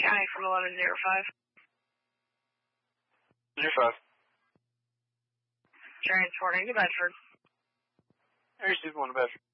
County from 1105. 05. Transporting to Bedford. I received one to Bedford.